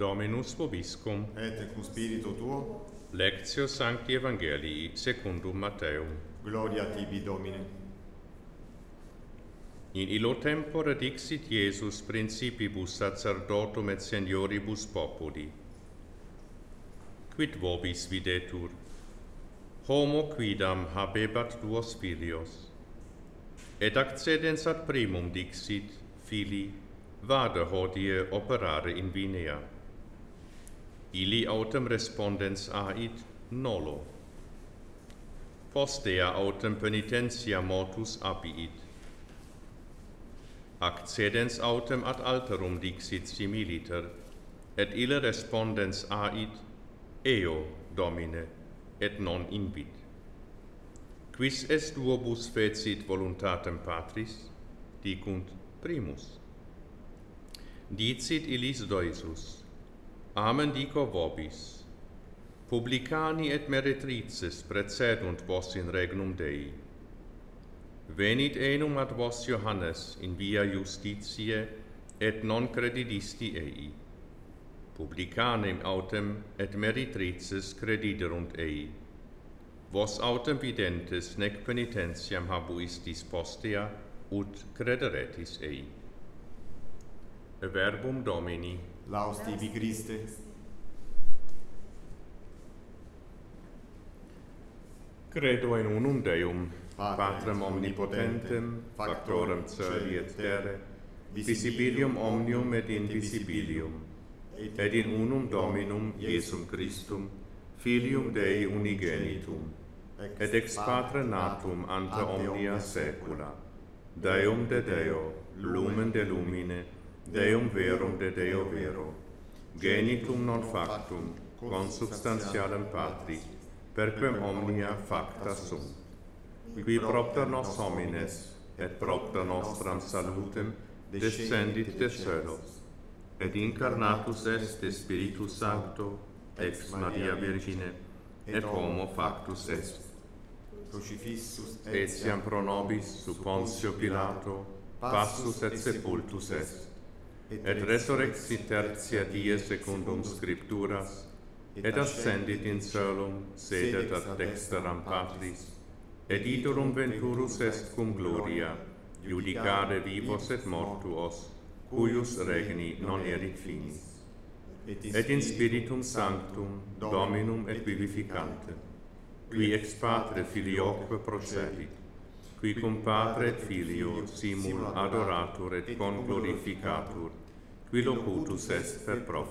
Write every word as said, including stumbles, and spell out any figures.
Dominus vobiscum. Et cum spiritu tuo. Lectio Sancti Evangelii secundum Matteum. Gloria tibi, Domine. In illo tempore dixit Iesus principibus sacerdotum et senioribus populi. Quid vobis videtur? Homo quidam habebat duos filios. Et accedens ad primum dixit, Fili, vade hodie operare in vinea. Illi autem respondens ait, nolo. Postea autem penitentia motus abiit. Accedens autem ad alterum dixit similiter, et ille respondens ait, eo, Domine, et non invit. Quis est duobus fecit voluntatem Patris? Dicunt primus. Dicit illis Doisus, amen dico vobis, publicani et meretrices precedunt vos in regnum Dei. Venit enum ad vos Johannes in via justitiae, et non credidisti ei. Publicanem autem et meretrices crediderunt ei. Vos autem videntes nec penitentiam habuistis postea, ut crederetis ei. Verbum Domini. Laus tibi, Christe. Credo in unum Deum, Patrem omnipotentem, factorem caeli et terrae, visibilium omnium et invisibilium, et in unum Dominum Iesum Christum, Filium Dei unigenitum, et ex Patre natum ante omnia saecula, Deum de Deo, lumen de lumine, Deum verum de Deo vero, genitum non factum, consubstantialem Patri, perquem omnia facta sunt, qui propter nos homines, et propter nostram salutem, descendit de celos, et incarnatus est de Spiritus Sancto, ex Maria Virgine, et homo factus est. Crucifixus Etiam pro nobis sub Pontio Pilato, passus et sepultus est, et resurrexit tertia die secundum Scripturas, et ascendit in caelum, sedet ad dexteram Patris, et iterum venturus est cum gloria, judicare vivos et mortuos, cuius regni non erit finis. Et in Spiritum Sanctum, Dominum et vivificantem, qui ex Patre Filioque procedit, qui cum Patre et Filio simul adoratur et conglorificatur, qui locutus est per prophets.